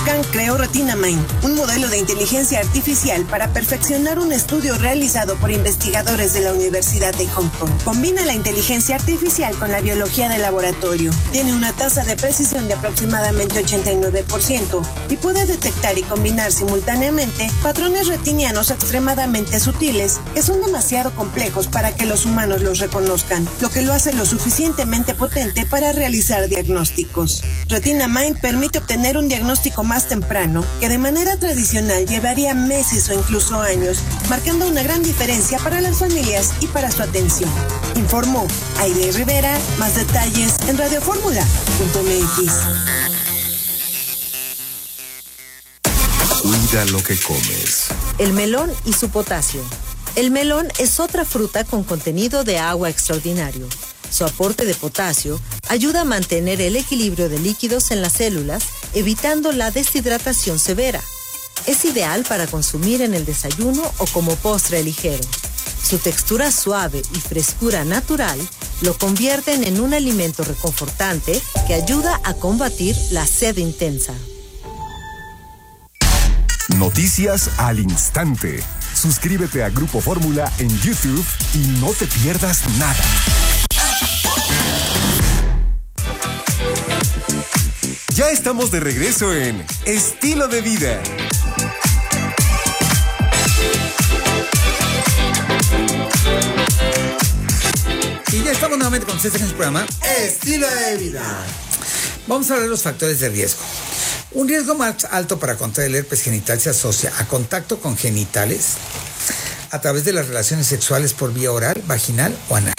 Khan creó Retina Mind, un modelo de inteligencia artificial para perfeccionar un estudio realizado por investigadores de la Universidad de Hong Kong. Combina la inteligencia artificial con la biología de laboratorio. Tiene una tasa de precisión de aproximadamente 89% y puede detectar y combinar simultáneamente patrones retinianos extremadamente sutiles que son demasiado complejos para que los humanos los reconozcan, lo que lo hace lo suficientemente potente para realizar diagnósticos. Retina Mind permite obtener un diagnóstico más temprano que de manera tradicional llevaría meses o incluso años, marcando una gran diferencia para las familias y para su atención. Informó Aide Rivera. Más detalles en radioformula.mx. Cuida lo que comes. El melón y su potasio. El melón es otra fruta con contenido de agua extraordinario. Su aporte de potasio ayuda a mantener el equilibrio de líquidos en las células, evitando la deshidratación severa. Es ideal para consumir en el desayuno o como postre ligero. Su textura suave y frescura natural lo convierten en un alimento reconfortante que ayuda a combatir la sed intensa. Noticias al instante. Suscríbete a Grupo Fórmula en YouTube y no te pierdas nada. Ya estamos de regreso en Estilo de Vida. Y ya estamos nuevamente con ustedes en el programa Estilo de Vida. Vamos a hablar de los factores de riesgo. Un riesgo más alto para contraer el herpes genital se asocia a contacto con genitales a través de las relaciones sexuales por vía oral, vaginal o anal.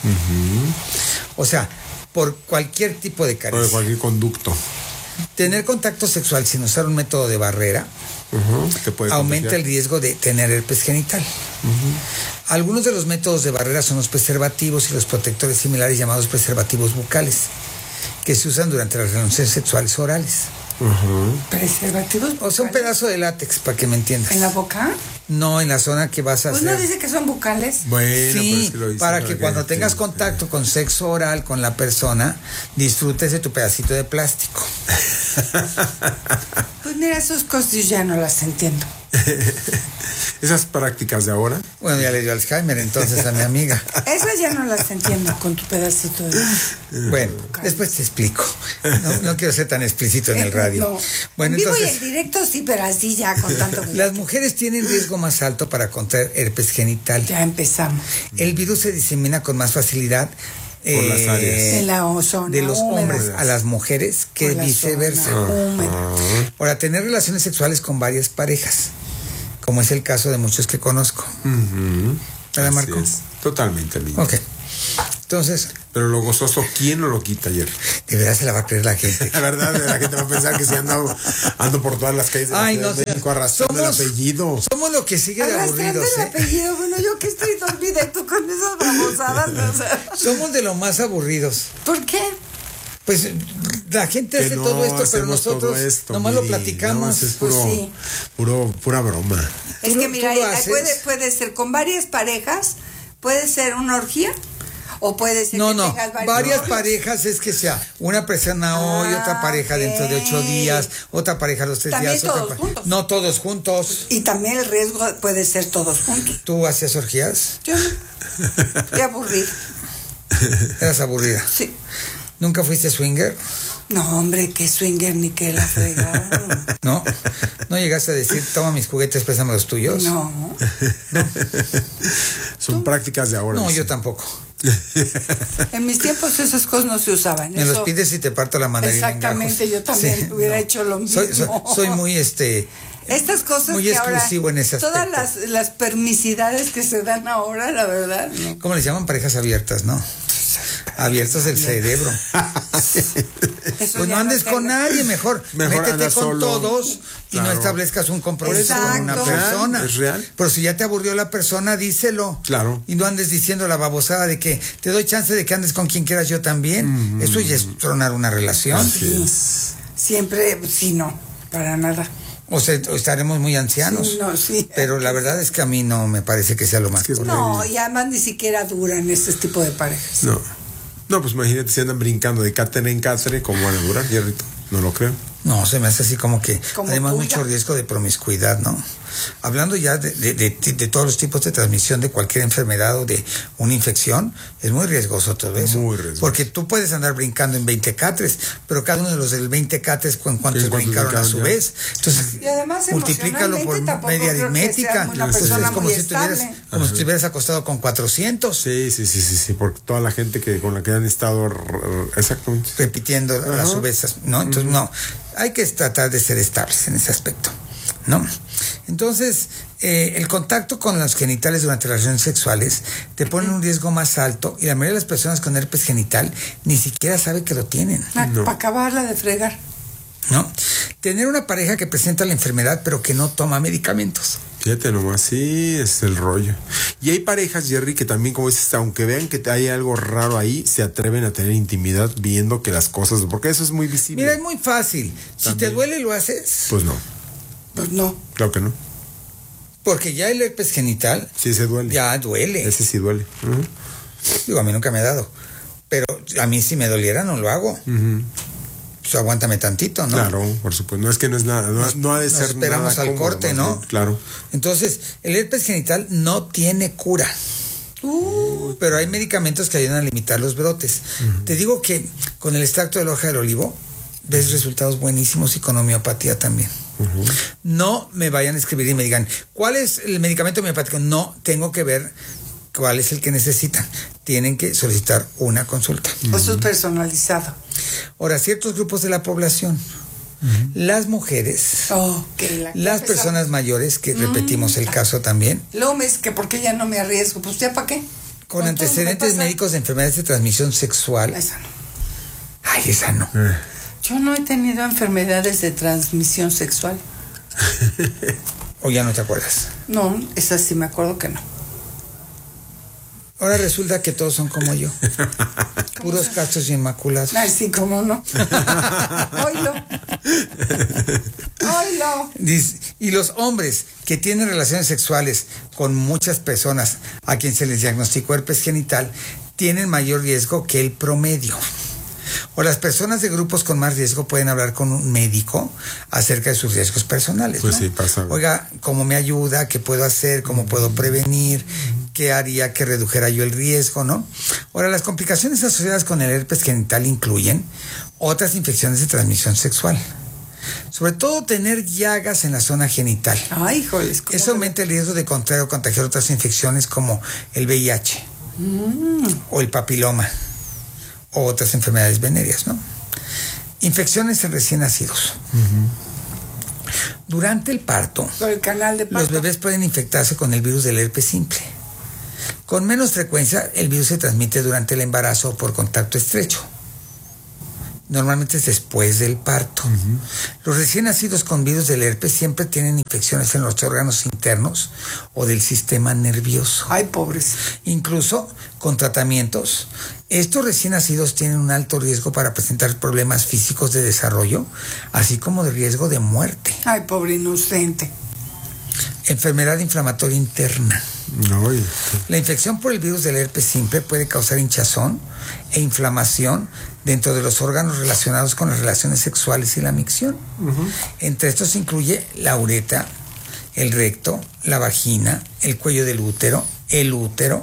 O sea, por cualquier tipo de carencia. Por cualquier conducto. Tener contacto sexual sin usar un método de barrera te puede aumenta contagiar el riesgo de tener herpes genital. Algunos de los métodos de barrera son los preservativos y los protectores similares llamados preservativos bucales, que se usan durante las relaciones sexuales orales. ¿Preservativos? O sea, un pedazo de látex, para que me entiendas. ¿En la boca? No, en la zona que vas a Pues hacer. no dice que son bucales. Bueno, Sí, pero es que lo dice para que cuando tengas sí, contacto con sexo oral con la persona, disfrutes de tu pedacito de plástico. Pues mira, esas cosas yo ya no las entiendo. Esas prácticas de ahora. Bueno, ya le dio Alzheimer entonces a mi amiga. Esas ya no las entiendo con tu pedacito de... Bueno, después te explico. No quiero ser tan explícito en el radio. No. Bueno, en vivo entonces, y en directo sí, pero así ya con tanto... las mujeres tienen riesgo más alto para contraer herpes genital. Ya empezamos. El virus se disemina con más facilidad Por las áreas. En la zona de los húmeda. hombres a las mujeres que Por la viceversa. zona húmeda. Ahora, tener relaciones sexuales con varias parejas, como es el caso de muchos que conozco. ¿Verdad, Así Marco? es. Totalmente, amigo. Ok. Entonces, Pero lo gozoso, ¿quién no lo quita ayer? de verdad se la va a creer la gente. La verdad, la gente va a pensar que si ando por todas las calles de la Ay, Ciudad no de sé. México arrastrando el apellido. Somos lo que sigue de Arrastrando aburridos, el apellido. Bueno, yo que estoy dormida y tú con esas babosadas, ¿no? O sea, Somos de lo más aburridos. ¿por qué? Pues la gente Que hace no todo esto, pero hacemos nosotros todo esto, nomás lo Miri. platicamos. No, es Pues puro, sí. pura broma. Es ¿Tú que lo- mira, tú lo haces? puede ser con varias parejas, puede ser una orgía, o puede ser No, que no, tengas varias novios. parejas es que sea una persona hoy, otra pareja dentro de 8 ok. días, otra pareja los 3 También días. otra todos juntos. No todos juntos. Y también el riesgo puede ser todos juntos. ¿Tú hacías orgías? Yo no. Qué aburrido. Eras aburrida. Sí. ¿Nunca fuiste swinger? No, hombre, qué swinger ni qué la fregada. ¿No? ¿No llegaste a decir, toma mis juguetes, préstame los tuyos? No. Son prácticas de ahora. No, dice. yo tampoco. En mis tiempos esas cosas no se usaban. Me eso- los pides y te parto la mandarina en Exactamente, gajos. yo también Sí, hubiera no. hecho lo mismo. Soy muy Estas cosas muy que exclusivo ahora, en ese todas aspecto. las permisidades que se dan ahora, la verdad, no. ¿Cómo les llaman? Parejas abiertas, ¿no? Abiertas del cerebro. Eso Pues ya no andes se con haga. nadie, mejor métete andar con solo. todos y no Claro. establezcas un compromiso con una Exacto. persona. Es real. Pero si ya te aburrió la persona, díselo. Claro. Y no andes diciendo la babosada de que te doy chance de que andes con quien quieras, yo también. Eso ya es tronar una relación. Así es. Siempre, sí, no, para nada. O sea, o estaremos muy ancianos. Sí, no, sí. Pero la verdad es que a mí no me parece que sea lo más que es correcto. No, y además ni siquiera duran este tipo de parejas. No. No, pues imagínate si andan brincando de cátedra en cátedra, ¿cómo van a durar, Jerrito? No lo creo. No, se me hace así como que, Como además tuya. mucho riesgo de promiscuidad, ¿no? Hablando ya de todos los tipos de transmisión de cualquier enfermedad o de una infección, es muy riesgoso todo eso. Muy riesgoso. Porque tú puedes andar brincando en 20 catres, pero cada uno de los del 20 catres, ¿cuántos ¿En cuántos brincaron a brincaron su ya? vez? Entonces, Y además, multiplícalo por emocionalmente tampoco media creo que aritmética. sea una Entonces, persona es como muy si estuvieras, estable. como si estuvieras acostado con 400. Sí, porque toda la gente con la que han estado exactamente. Repitiendo a su vez, ¿no? Entonces, no, hay que tratar de ser estables en ese aspecto, ¿no? Entonces, el contacto con los genitales durante las relaciones sexuales te pone en un riesgo más alto y la mayoría de las personas con herpes genital ni siquiera sabe que lo tienen, Para acabarla de fregar. ¿no? Tener una pareja que presenta la enfermedad pero que no toma medicamentos. Fíjate nomás, sí, es el rollo. Y hay parejas, Jerry, que también, como dices, aunque vean que hay algo raro ahí, se atreven a tener intimidad viendo que las cosas, porque eso es muy visible. Mira, es muy fácil. Si También. te duele, lo haces. Pues no, Pues no. claro que no. Porque ya el herpes genital Sí, se duele. ya duele. Ese sí duele. Ujú. Digo, a mí nunca me ha dado. Pero a mí si me doliera no lo hago. Ujú. Pues aguántame tantito, ¿no? Claro, por supuesto. No es que no es nada, no ha de Nos ser esperamos nada al cómodo, corte, más ¿no? bien, claro. Entonces, el herpes genital no tiene cura. Pero hay medicamentos que ayudan a limitar los brotes. Te digo que con el extracto de la hoja del olivo ves resultados buenísimos y con homeopatía también. No me vayan a escribir y me digan, ¿cuál es el medicamento homeopático? No, tengo que ver cuál es el que necesitan. Tienen que solicitar una consulta. Eso es personalizado. Ahora, ciertos grupos de la población, las mujeres, Oh, que las personas mayores, que repetimos el caso también, Luego me dice que por qué ya no me arriesgo. Pues ya para qué. con todo antecedentes me pasa. médicos de enfermedades de transmisión sexual. Esa no. Ay, esa no. Yo no he tenido enfermedades de transmisión sexual. O ya no te acuerdas. No, esa sí me acuerdo que no. Ahora resulta que todos son como yo. Puros castos y inmaculados. Ay, sí, cómo no. Oílo. Oílo. Dice, y los hombres que tienen relaciones sexuales con muchas personas a quien se les diagnosticó herpes genital tienen mayor riesgo que el promedio. O las personas de grupos con más riesgo pueden hablar con un médico acerca de sus riesgos personales. Pues ¿no? sí, pasa. Oiga, ¿cómo me ayuda? ¿Qué puedo hacer? ¿Cómo puedo prevenir? ¿Qué haría que redujera yo el riesgo? ¿No? Ahora, las complicaciones asociadas con el herpes genital incluyen otras infecciones de transmisión sexual. Sobre todo tener llagas en la zona genital. Ay, híjoles. ¿cómo Eso aumenta el riesgo de contraer o contagiar otras infecciones como el VIH o el papiloma o otras enfermedades venéreas, ¿no? Infecciones en recién nacidos. Durante el parto, Por el canal de los parto. bebés pueden infectarse con el virus del herpes simple. Con menos frecuencia, el virus se transmite durante el embarazo o por contacto estrecho. Normalmente es después del parto. Los recién nacidos con virus del herpes siempre tienen infecciones en los órganos internos o del sistema nervioso. Ay, pobres. Incluso con tratamientos, estos recién nacidos tienen un alto riesgo para presentar problemas físicos de desarrollo, así como de riesgo de muerte. Ay, pobre inocente. Enfermedad inflamatoria interna. No, La infección por el virus del herpes simple puede causar hinchazón e inflamación dentro de los órganos relacionados con las relaciones sexuales y la micción. Entre estos se incluye la uretra, el recto, la vagina, el cuello del útero, el útero.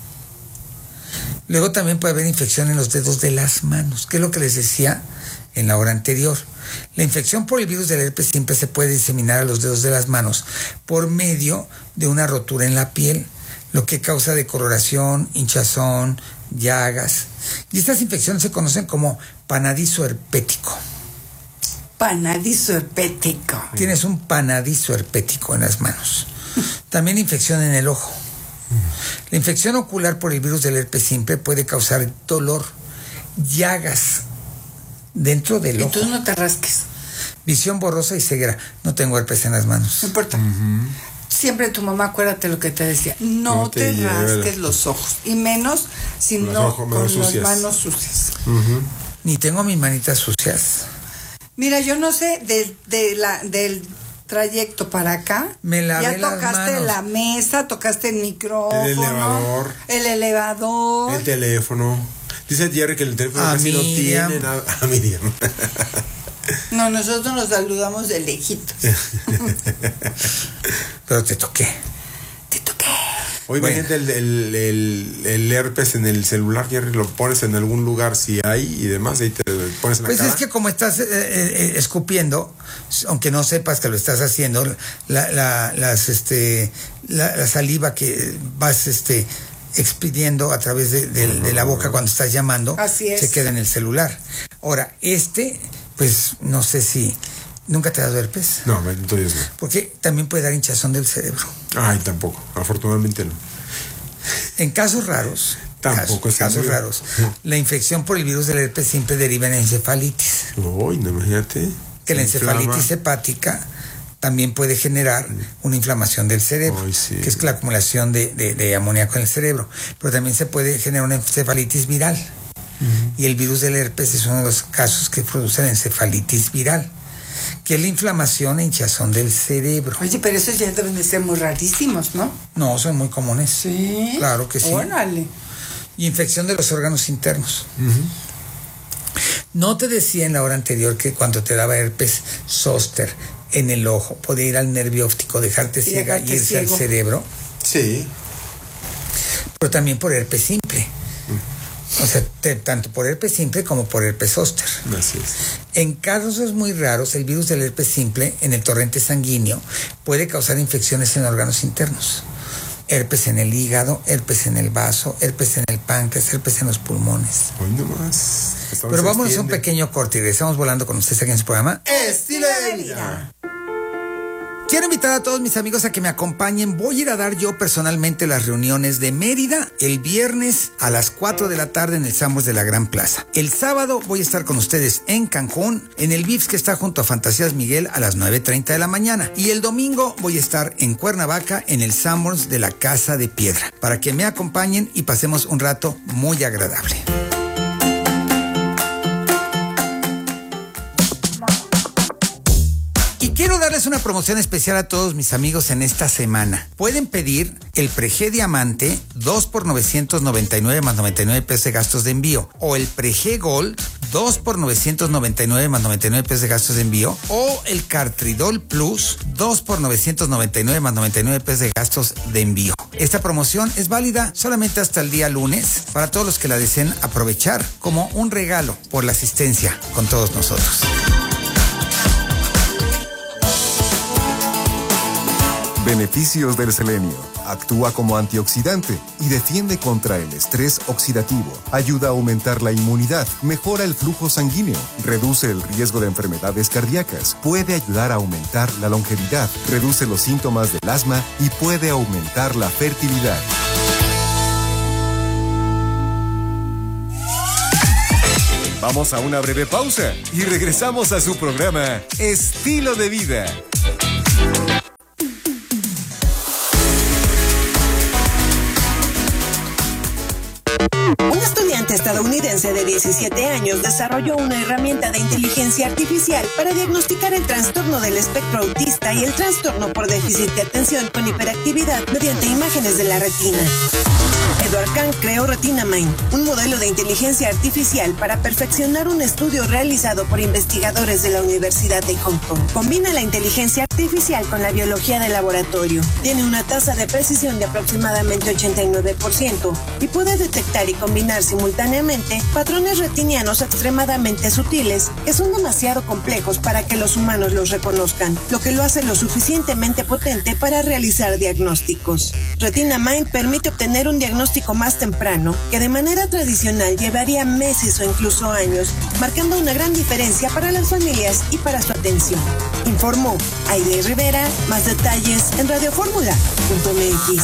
Luego también puede haber infección en los dedos de las manos, que es lo que les decía en la hora anterior. La infección por el virus del herpes simple se puede diseminar a los dedos de las manos por medio de una rotura en la piel, lo que causa decoloración, hinchazón, llagas. Y estas infecciones se conocen como panadizo herpético. Panadizo herpético. Tienes un panadizo herpético en las manos. También infección en el ojo. La infección ocular por el virus del herpes simple puede causar dolor, llagas dentro del Y ojo, tú no te rasques. visión borrosa y ceguera. No tengo herpes en las manos. No importa. Siempre tu mamá, acuérdate lo que te decía. No te rasques los ojos. Y menos si Los no ojos, con manos las sucias. manos sucias. Ni tengo mis manitas sucias. Mira, yo no sé del trayecto para acá. Me lavé ya las tocaste manos. la mesa, tocaste el micrófono. El elevador. El elevador. el teléfono. Dice Jerry que el teléfono A casi no Miriam. tiene nada. A Miriam. No, nosotros nos saludamos de lejitos. Pero te toqué. Oye, Bueno. imagínate el herpes en el celular, Jerry, lo pones en algún lugar si hay y demás, ahí te pones en la Pues cara. es que como estás escupiendo, aunque no sepas que lo estás haciendo, la saliva que vas expidiendo a través de la boca cuando estás llamando, Así es. se queda en el celular. Ahora, pues no sé si... ¿Nunca te ha dado herpes? No, bendito Dios no. Porque también puede dar hinchazón del cerebro. Ay, tampoco, afortunadamente no. En casos raros, Tampoco es casos seguro. raros, la infección por el virus del herpes simple deriva en encefalitis. Uy, no, imagínate. Que la Se inflama. encefalitis hepática también puede generar una inflamación del cerebro, Ay, sí. que es la acumulación de amoníaco en el cerebro. Pero también se puede generar una encefalitis viral. Y el virus del herpes es uno de los casos que produce la encefalitis viral, que es la inflamación e hinchazón del cerebro. Oye, pero esos ya deben de ser muy rarísimos, ¿no? No, son muy comunes. Sí. Claro que sí. Órale. Y infección de los órganos internos. No te decía en la hora anterior que cuando te daba herpes zóster en el ojo, podía ir al nervio óptico, dejarte Y ciega dejarte y irse ciego. al cerebro, Sí. pero también por herpes simple. O sea, tanto por herpes simple como por herpes zóster. Así es. En casos muy raros, el virus del herpes simple en el torrente sanguíneo puede causar infecciones en órganos internos. Herpes en el hígado, herpes en el vaso, herpes en el páncreas, herpes en los pulmones. Hoy nomás. Pero vámonos a un pequeño corte y regresamos volando con ustedes aquí en su programa Estilo de vida. Quiero invitar a todos mis amigos a que me acompañen. Voy a ir a dar yo personalmente las reuniones de Mérida el viernes a las 4 de la tarde en el Sanborns de la Gran Plaza. El sábado voy a estar con ustedes en Cancún, en el VIPS que está junto a Fantasías Miguel a las 9:30 de la mañana. Y el domingo voy a estar en Cuernavaca en el Sanborns de la Casa de Piedra, para que me acompañen y pasemos un rato muy agradable. Quiero darles una promoción especial a todos mis amigos en esta semana. Pueden pedir el Prege Diamante 2 por 999 más 99 pesos de gastos de envío, o el Prege Gold 2 por 999 más 99 pesos de gastos de envío, o el Cartridol Plus 2 por 999 más 99 pesos de gastos de envío. Esta promoción es válida solamente hasta el día lunes para todos los que la deseen aprovechar como un regalo por la asistencia con todos nosotros. Beneficios del selenio. Actúa como antioxidante y defiende contra el estrés oxidativo. Ayuda a aumentar la inmunidad, mejora el flujo sanguíneo, reduce el riesgo de enfermedades cardíacas, puede ayudar a aumentar la longevidad, reduce los síntomas del asma y puede aumentar la fertilidad. Vamos a una breve pausa y regresamos a su programa Estilo de Vida. Un estudiante estadounidense de 17 años desarrolló una herramienta de inteligencia artificial para diagnosticar el trastorno del espectro autista y el trastorno por déficit de atención con hiperactividad mediante imágenes de la retina. Edward Kahn creó Retina Mind, un modelo de inteligencia artificial para perfeccionar un estudio realizado por investigadores de la Universidad de Hong Kong. Combina la inteligencia artificial con la biología de laboratorio. Tiene una tasa de precisión de aproximadamente 89% y puede detectar y combinar simultáneamente patrones retinianos extremadamente sutiles que son demasiado complejos para que los humanos los reconozcan, lo que lo hace lo suficientemente potente para realizar diagnósticos. Retina Mind permite obtener un diagnóstico más temprano que de manera tradicional llevaría meses o incluso años, marcando una gran diferencia para las familias y para su atención. Informó Aide Rivera. Más detalles en radioformula.mx.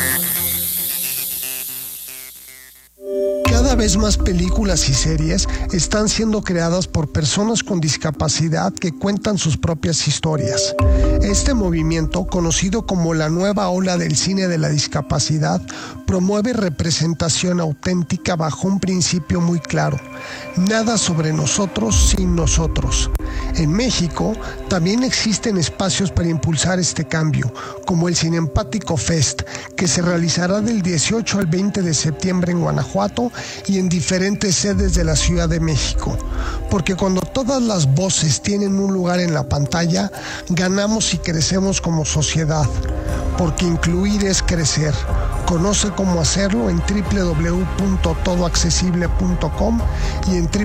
Cada vez más películas y series están siendo creadas por personas con discapacidad que cuentan sus propias historias. Este movimiento, conocido como la nueva ola del cine de la discapacidad, promueve representación auténtica bajo un principio muy claro: nada sobre nosotros sin nosotros. En México también existen espacios para impulsar este cambio, como el Cinempático Fest, que se realizará del 18 al 20 de septiembre en Guanajuato y en diferentes sedes de la Ciudad de México. Porque cuando todas las voces tienen un lugar en la pantalla, ganamos y crecemos como sociedad, porque incluir es crecer. Conoce cómo hacerlo en www.todoaccesible.com y en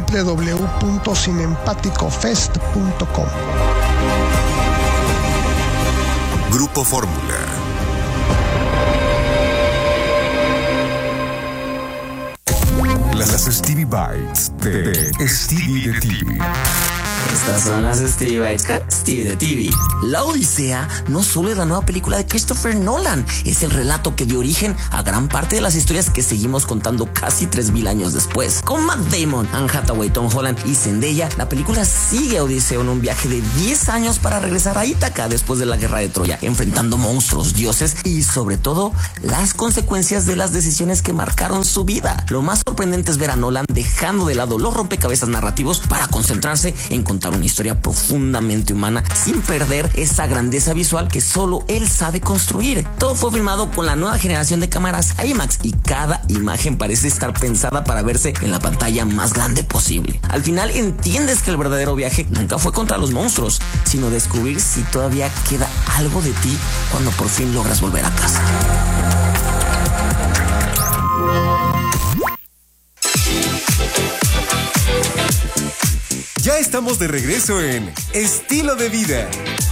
www.sinempaticofest.com. Grupo Fórmula. Las Stevie Bites de Stevie de TV. Estas son las Stevie Bites con Stevie de TV. La Odisea no solo es la nueva película de Christopher Nolan, es el relato que dio origen a gran parte de las historias que seguimos contando casi 3,000 años después. Con Matt Damon, Anne Hathaway, Tom Holland y Zendaya, la película sigue a Odiseo en un viaje de 10 años para regresar a Ítaca después de la guerra de Troya, enfrentando monstruos, dioses y sobre todo las consecuencias de las decisiones que marcaron su vida. Lo más sorprendente es ver a Nolan dejando de lado los rompecabezas narrativos para concentrarse en contar una historia profundamente humana sin perder esa grandeza visual que solo él sabe construir. Todo fue filmado con la nueva generación de cámaras IMAX y cada imagen parece estar pensada para verse en la pantalla más grande posible. Al final entiendes que el verdadero viaje nunca fue contra los monstruos, sino descubrir si todavía queda algo de ti cuando por fin logras volver a casa. Ya estamos de regreso en Estilo de Vida.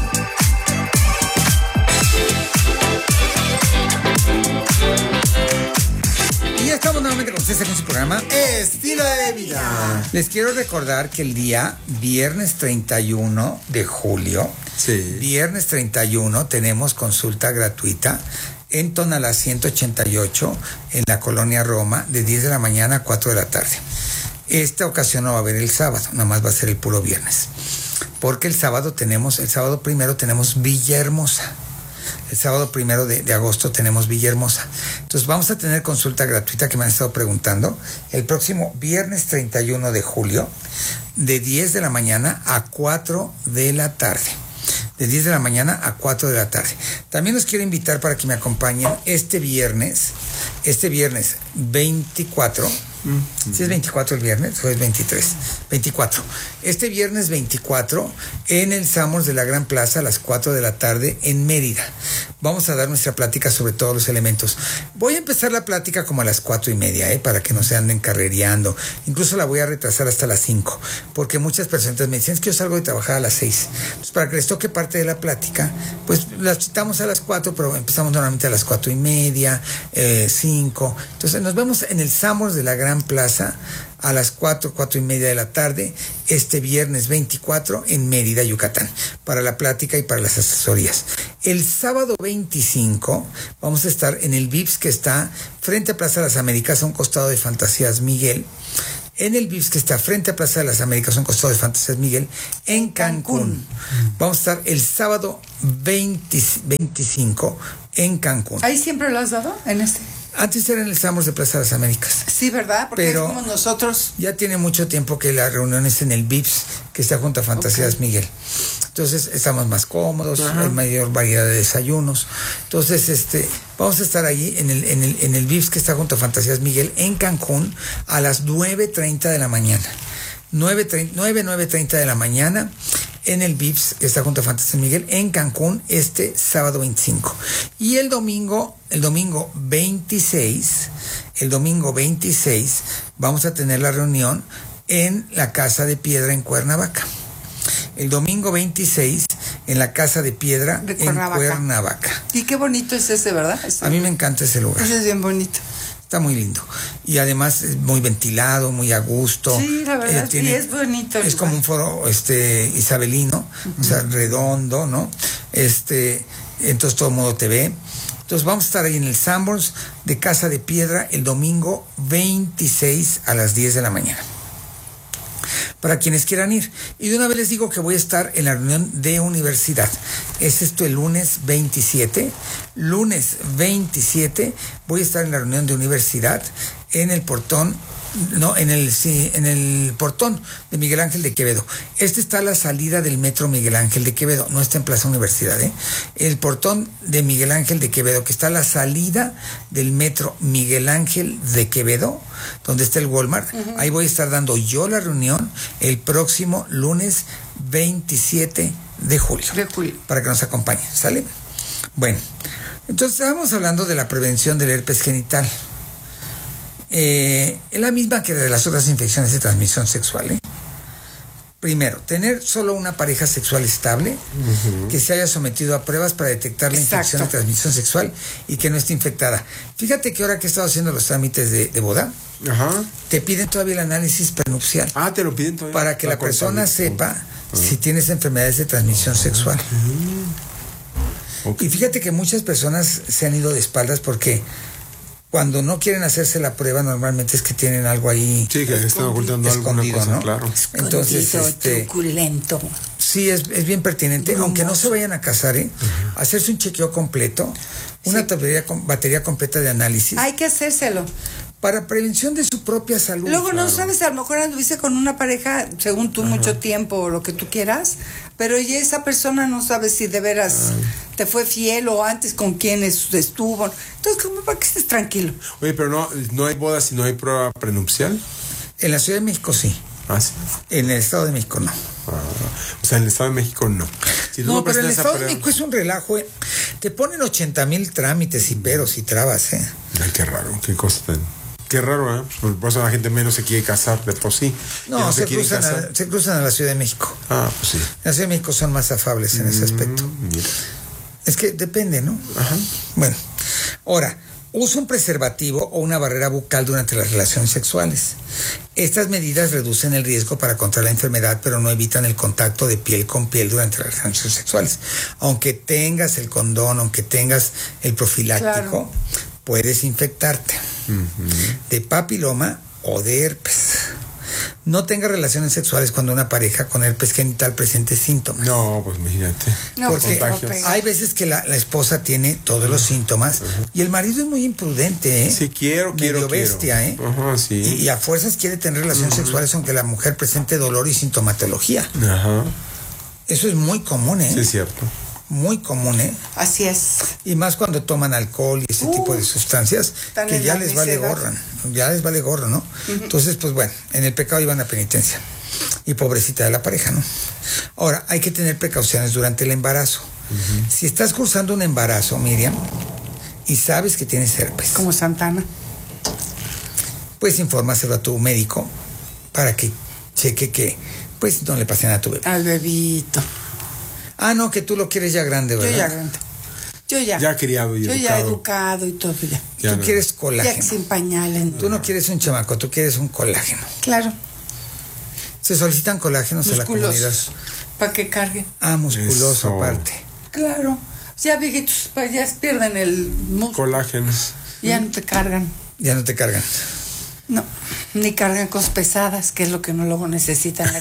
Y ya estamos nuevamente con ustedes en su programa Estilo de Vida. Les quiero recordar que el día viernes 31 de julio, viernes 31, tenemos consulta gratuita en Tonalá 188 en la colonia Roma de 10 de la mañana a 4 de la tarde. Esta ocasión no va a haber el sábado, nada más va a ser el puro viernes. Porque el sábado primero tenemos Villahermosa. El sábado 1 de agosto tenemos Villahermosa. Entonces vamos a tener consulta gratuita que me han estado preguntando el próximo viernes 31 de julio de 10 de la mañana a 4 de la tarde. De 10 de la mañana a 4 de la tarde. También los quiero invitar para que me acompañen este viernes 24. Si es 24 el viernes o es 23. 24. Este viernes 24 en el Samos de la Gran Plaza a las 4 de la tarde en Mérida. Vamos a dar nuestra plática sobre todos los elementos. Voy a empezar la plática como a las 4:30, para que no se anden carrereando. Incluso la voy a retrasar hasta las 5, porque muchas personas me dicen, es que yo salgo de trabajar a las 6. Entonces, para que les toque parte de la plática, pues la citamos a las 4, pero empezamos normalmente a las 4:30, 5. Entonces, nos vemos en el Samos de la Gran Plaza a las 4:30 de la tarde, este viernes 24 en Mérida, Yucatán, para la plática y para las asesorías. El sábado 25 vamos a estar en el VIPS que está frente a Plaza de las Américas, a un costado de Fantasías Miguel. En el VIPS que está frente a Plaza de las Américas, a un costado de Fantasías Miguel, en Cancún. Vamos a estar el sábado 25 en Cancún. ¿Ahí siempre lo has dado? En este. Antes era en el Samos de Plaza de las Américas. Sí, ¿verdad? Porque pero como nosotros. Ya tiene mucho tiempo que la reunión es en el VIPS, que está junto a Fantasías Miguel. Entonces estamos más cómodos, hay mayor variedad de desayunos. Entonces, vamos a estar ahí en el VIPS que está junto a Fantasías Miguel en Cancún a las 9:30 de la mañana. 9:30 de la mañana en el VIPS que está junto a Fantasías Miguel en Cancún este sábado 25. Y el domingo 26 vamos a tener la reunión en la Casa de Piedra en Cuernavaca. El domingo 26 en la Casa de Piedra en Cuernavaca. Y qué bonito es ese, ¿verdad? A mí me encanta ese lugar. Ese es bien bonito. Está muy lindo. Y además es muy ventilado, muy a gusto. Sí, la verdad, sí, es bonito. Es como un foro isabelino, o sea, redondo, ¿no? Entonces todo el mundo te ve. Entonces vamos a estar ahí en el Sanborns de Casa de Piedra el domingo 26 a las 10 de la mañana. Para quienes quieran ir. Y de una vez les digo que voy a estar en la reunión de universidad. Es el lunes 27. Lunes 27 voy a estar en la reunión de universidad en el portón No, en el portón de Miguel Ángel de Quevedo. Este está a la salida del metro Miguel Ángel de Quevedo, no está en Plaza Universidad, ¿eh? El portón de Miguel Ángel de Quevedo, que está a la salida del metro Miguel Ángel de Quevedo, donde está el Walmart. Ahí voy a estar dando yo la reunión el próximo lunes 27 de julio. Para que nos acompañen, ¿sale? Bueno, entonces estábamos hablando de la prevención del herpes genital. Es la misma que de las otras infecciones de transmisión sexual, ¿eh? Primero, tener solo una pareja sexual estable que se haya sometido a pruebas para detectar la infección de transmisión sexual y que no esté infectada. Fíjate que ahora que he estado haciendo los trámites de boda, te piden todavía el análisis prenupcial. Te lo piden todavía. Para que la persona sepa si tienes enfermedades de transmisión sexual. Y fíjate que muchas personas se han ido de espaldas porque cuando no quieren hacerse la prueba normalmente es que tienen algo ahí. Sí, que están ocultando alguna cosa, ¿no? Claro. Entonces, truculento. Sí, es bien pertinente, aunque no se vayan a casar, hacerse un chequeo completo, una batería completa de análisis. Hay que hacérselo. Para prevención de su propia salud. Luego no sabes, a lo mejor anduviste con una pareja, según tú, mucho tiempo o lo que tú quieras, pero ya esa persona no sabe si de veras te fue fiel o antes con quién estuvo. Entonces, ¿cómo para que estés tranquilo? Oye, pero no hay boda si no hay prueba prenupcial. En la Ciudad de México sí. Sí. En el Estado de México no. O sea, en el Estado de México no. Si no, pero en el Estado de México es un relajo. Te ponen 80,000 trámites y peros y trabas. Ay, qué raro, qué cosa tan... Qué raro, ¿eh? Por eso la gente menos se quiere casar de por sí. No, se cruzan a la Ciudad de México. Pues sí. La Ciudad de México son más afables en ese aspecto. Mira. Es que depende, ¿no? Bueno, ahora, usa un preservativo o una barrera bucal durante las relaciones sexuales. Estas medidas reducen el riesgo para contraer la enfermedad, pero no evitan el contacto de piel con piel durante las relaciones sexuales. Aunque tengas el condón, aunque tengas el profiláctico, puedes infectarte de papiloma o de herpes. No tenga relaciones sexuales cuando una pareja con herpes genital presente síntomas. No, pues imagínate. Porque hay veces que la esposa tiene todos los síntomas y el marido es muy imprudente, ¿eh? Sí, quiero. bestia, ¿eh? Sí. Y a fuerzas quiere tener relaciones sexuales aunque la mujer presente dolor y sintomatología. Eso es muy común, ¿eh? Sí, es cierto. Muy común, ¿eh? Así es. Y más cuando toman alcohol y ese tipo de sustancias que ya les vale gorro, ¿no? Entonces, pues bueno, en el pecado iban a penitencia. Y pobrecita de la pareja, ¿no? Ahora, hay que tener precauciones durante el embarazo. Si estás cursando un embarazo, Miriam, y sabes que tienes herpes. Como Santana. Pues infórmaselo a tu médico para que cheque que pues no le pase nada a tu bebé. Al bebito. No, que tú lo quieres ya grande, ¿verdad? Yo ya grande. Ya criado y educado. Yo ya educado y todo ya. Tú quieres colágeno. Ya sin pañales. Tú no quieres un chamaco, tú quieres un colágeno. Claro. Se solicitan colágenos a la comunidad. Para que carguen. Musculoso Eso. aparte. Claro. Ya viejitos, ya pierden el músculo. Colágenos. Ya no te cargan. Ya no te cargan. No, ni cargan cosas pesadas, que es lo que uno luego necesita en la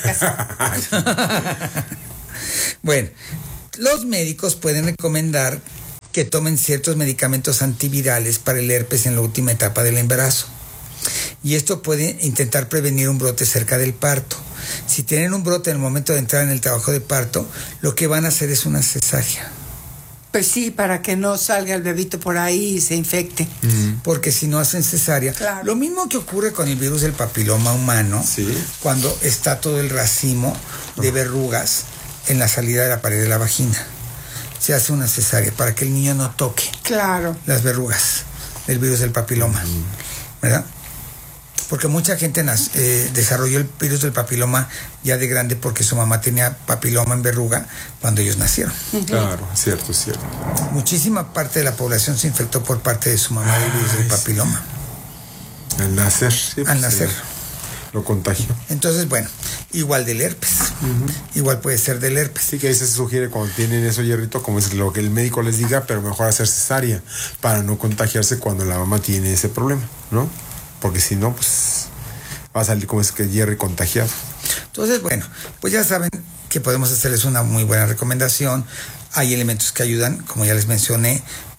casa. Bueno, los médicos pueden recomendar que tomen ciertos medicamentos antivirales para el herpes en la última etapa del embarazo. Y esto puede intentar prevenir un brote cerca del parto. Si tienen un brote en el momento de entrar en el trabajo de parto, lo que van a hacer es una cesárea. Pues sí, para que no salga el bebito por ahí y se infecte. Porque si no hacen cesárea, lo mismo que ocurre con el virus del papiloma humano, cuando está todo el racimo de verrugas en la salida de la pared de la vagina. Se hace una cesárea para que el niño no toque las verrugas del virus del papiloma, ¿verdad? Porque mucha gente desarrolló el virus del papiloma ya de grande porque su mamá tenía papiloma en verruga cuando ellos nacieron. Claro, es cierto. Muchísima parte de la población se infectó por parte de su mamá del virus del papiloma. Al nacer. Al nacer. Lo contagio. Entonces, bueno, igual del herpes. Igual puede ser del herpes. Sí, que ahí se sugiere cuando tienen eso, hierrito, como es lo que el médico les diga, pero mejor hacer cesárea para no contagiarse cuando la mamá tiene ese problema, ¿no? Porque si no, pues va a salir como es que Jerry contagiado. Entonces, bueno, pues ya saben que podemos hacerles una muy buena recomendación. Hay elementos que ayudan, como ya les mencioné,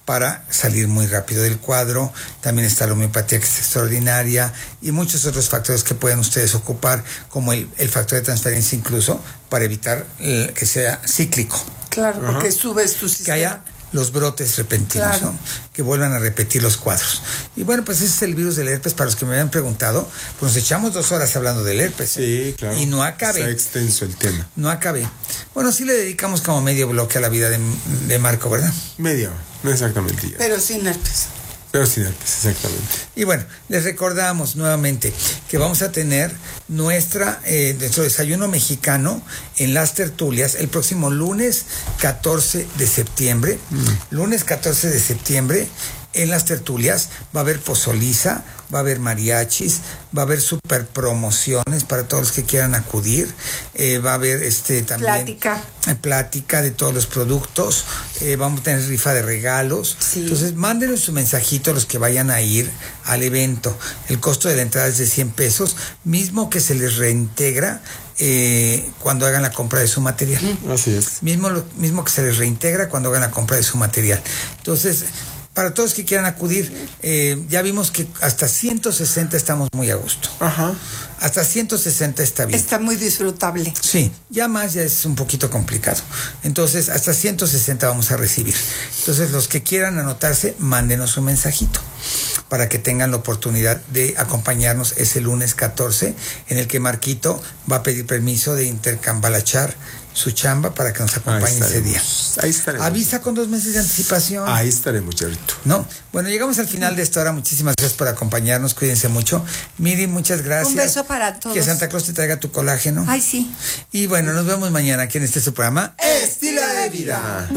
para salir muy rápido del cuadro. También está la homeopatía, que es extraordinaria, y muchos otros factores que pueden ustedes ocupar, como el factor de transferencia incluso, para evitar que sea cíclico. Claro, porque subes tu sistema. Que haya los brotes repentinos, claro, ¿no? Que vuelvan a repetir los cuadros. Y bueno, pues ese es el virus del herpes. Para los que me habían preguntado, pues nos echamos 2 horas hablando del herpes. Sí, claro. Y no acabé. Está extenso el tema. No acabé. Bueno, sí le dedicamos como medio bloque a la vida de Marco, ¿verdad? Media hora, no exactamente. Pero sin herpes. Pero sin herpes, exactamente. Y bueno, les recordamos nuevamente que vamos a tener nuestro desayuno mexicano en las tertulias el próximo lunes 14 de septiembre. Lunes 14 de septiembre en las tertulias va a haber pozoliza, va a haber mariachis, va a haber super promociones para todos los que quieran acudir, va a haber también plática de todos los productos, vamos a tener rifa de regalos. Sí. Entonces mándenos su mensajito a los que vayan a ir al evento. El costo de la entrada es de 100 pesos, mismo que se les reintegra cuando hagan la compra de su material. Así es. Mismo que se les reintegra cuando hagan la compra de su material. Entonces, para todos que quieran acudir, ya vimos que hasta 160 estamos muy a gusto. Ajá. Hasta 160 está bien. Está muy disfrutable. Sí, ya más ya es un poquito complicado. Entonces, hasta 160 vamos a recibir. Entonces, los que quieran anotarse, mándenos un mensajito para que tengan la oportunidad de acompañarnos ese lunes 14, en el que Marquito va a pedir permiso de intercambalachar su chamba para que nos acompañe ese día. Ahí estaremos. Avisa con 2 meses de anticipación. Ahí estaremos, Charito. ¿No? Bueno, llegamos al final de esta hora. Muchísimas gracias por acompañarnos. Cuídense mucho. Miri, muchas gracias. Un beso para todos. Que Santa Claus te traiga tu colágeno. Ay, sí. Y bueno, nos vemos mañana aquí en su programa Estilo de Vida.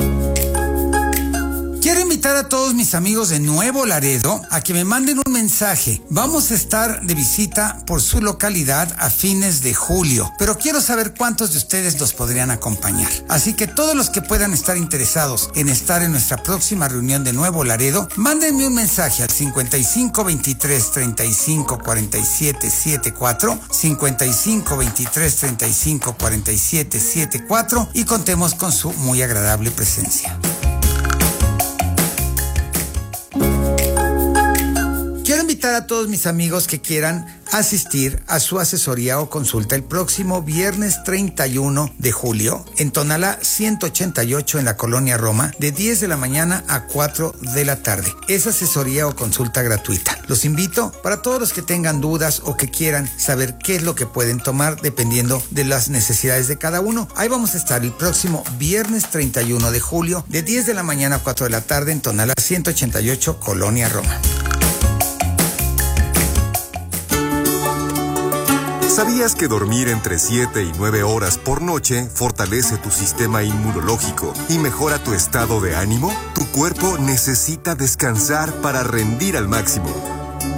Quiero invitar a todos mis amigos de Nuevo Laredo a que me manden un mensaje. Vamos a estar de visita por su localidad a fines de julio, pero quiero saber cuántos de ustedes nos podrían acompañar. Así que todos los que puedan estar interesados en estar en nuestra próxima reunión de Nuevo Laredo, mándenme un mensaje al 55 23 35 47 74, 55 23 35 47 74 y contemos con su muy agradable presencia. Quiero invitar a todos mis amigos que quieran asistir a su asesoría o consulta el próximo viernes 31 de julio en Tonalá 188 en la Colonia Roma, de 10 de la mañana a 4 de la tarde. Es asesoría o consulta gratuita. Los invito para todos los que tengan dudas o que quieran saber qué es lo que pueden tomar dependiendo de las necesidades de cada uno. Ahí vamos a estar el próximo viernes 31 de julio, de 10 de la mañana a 4 de la tarde en Tonalá 188, Colonia Roma. ¿Sabías que dormir entre 7 y 9 horas por noche fortalece tu sistema inmunológico y mejora tu estado de ánimo? Tu cuerpo necesita descansar para rendir al máximo.